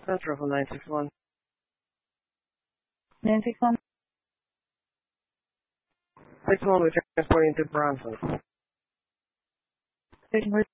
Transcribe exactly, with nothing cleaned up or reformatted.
Central for nine six one. nine six one. six one, we're transporting to Bronson. Searching for